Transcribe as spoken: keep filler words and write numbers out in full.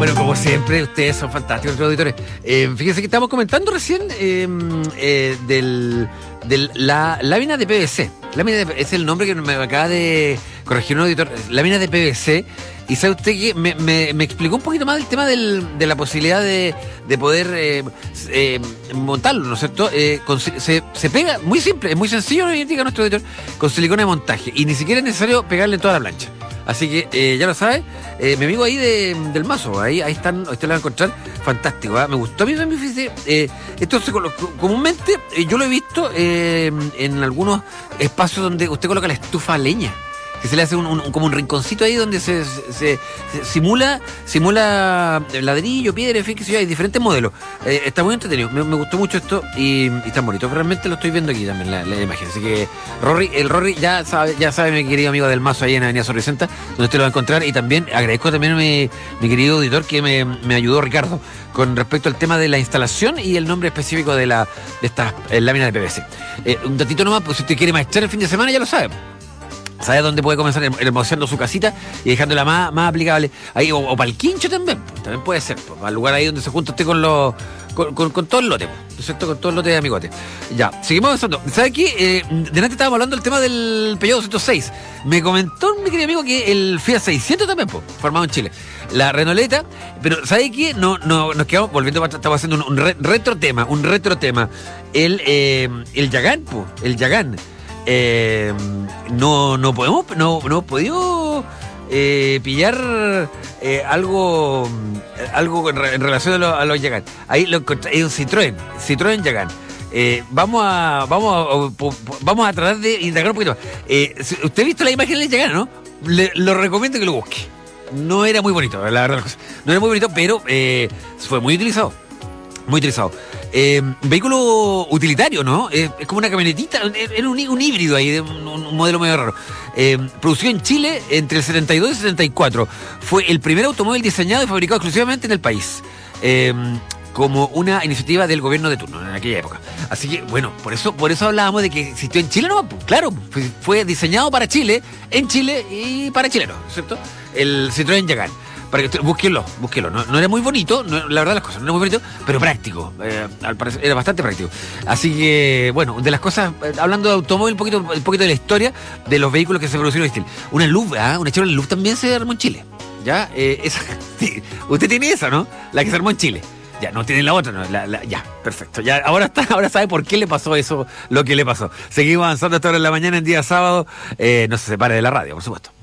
Bueno, como siempre, ustedes son fantásticos, nuestros auditores. Eh, fíjense que estamos comentando recién eh, eh, del, del la lámina de P V C. Lámina de, es el nombre que me acaba de corregir un auditor. Lámina de P V C. Y sabe usted que me, me, me explicó un poquito más el tema del, de la posibilidad de, de poder eh, eh, montarlo, ¿no es cierto? Eh, con, se, se pega, muy simple, es muy sencillo, lo indica nuestro editor, con silicona de montaje. Y ni siquiera es necesario pegarle en toda la plancha. Así que eh, ya lo sabe, eh, mi amigo ahí de, del Mazo, ahí, ahí están, usted lo va a encontrar, fantástico, ¿eh? Me gustó a mí, me fíjese, eh, esto se colo- comúnmente eh, yo lo he visto eh, en algunos espacios donde usted coloca la estufa a leña, que se le hace un, un, como un rinconcito ahí donde se, se, se, se simula simula ladrillo, piedra, en fin, que sé yo, hay diferentes modelos. Eh, está muy entretenido, me, me gustó mucho esto y, y está bonito. Realmente lo estoy viendo aquí también, la, la imagen. Así que Rory, el Rory ya sabe, ya sabe, mi querido amigo del Mazo ahí en Avenida Sorricenta, donde usted lo va a encontrar. Y también agradezco también a mi, mi querido auditor que me, me ayudó, Ricardo, con respecto al tema de la instalación y el nombre específico de la de estas eh, láminas de P V C. Eh, un datito nomás, pues si usted quiere maestrar el fin de semana, ya lo sabe. ¿Sabe dónde puede comenzar hermoseando su casita y dejándola más, más aplicable? Ahí, o, o para el quincho también, pues, también puede ser, pues, al lugar ahí donde se junta usted con los con, con, con todo el lote, pues, ¿no es cierto? Con todo el lote de amigotes. Ya, seguimos avanzando. ¿Sabe qué? Eh, delante estábamos hablando del tema del Peugeot doscientos seis. Me comentó mi querido amigo que el Fiat seiscientos también, pues, formado en Chile. La Renoleta, pero ¿sabe qué? No, no, nos quedamos volviendo, estamos haciendo un, un re, retro tema, un retro tema. El, eh, el Yagán, pues, el Yagán. Eh, no, no podemos, no, no hemos podido eh, pillar eh, algo algo en, re, en relación a, lo, a los Yagán. Ahí lo encontré, es un Citroën, Citroën Yagán. Eh, vamos a vamos a, a, vamos a tratar de indagar un poquito más. Eh, usted ha visto la imagen del Yagán, ¿no? Le, lo recomiendo que lo busque. No era muy bonito, la verdad. No era muy bonito, pero eh, fue muy utilizado. Muy utilizado. Eh, vehículo utilitario, ¿no? Eh, es como una camionetita, era un, un híbrido ahí, de un, un modelo medio raro. Eh, producido en Chile entre el setenta y dos y el setenta y cuatro. Fue el primer automóvil diseñado y fabricado exclusivamente en el país. Eh, como una iniciativa del gobierno de turno en aquella época. Así que, bueno, por eso por eso hablábamos de que existió en Chile, ¿no? Claro, fue, fue diseñado para Chile, en Chile y para chilenos, ¿cierto? El Citroën Yagán. Para que usted, búsquenlo, búsquenlo. No, no era muy bonito, no, la verdad las cosas, no era muy bonito, pero práctico. Eh, al parecer, era bastante práctico. Así que, bueno, de las cosas, eh, hablando de automóvil, un poquito, un poquito de la historia de los vehículos que se produjeron en Chile. Una Luz, ¿ah? Una Chevrolet Luz también se armó en Chile. ¿Ya? Eh, esa, sí, usted tiene esa, ¿no? La que se armó en Chile. Ya, no tiene la otra, ¿no? La, la, ya, perfecto. Ya, ahora está, ahora sabe por qué le pasó eso, lo que le pasó. Seguimos avanzando hasta ahora en la mañana, en día sábado. Eh, no se separe de la radio, por supuesto.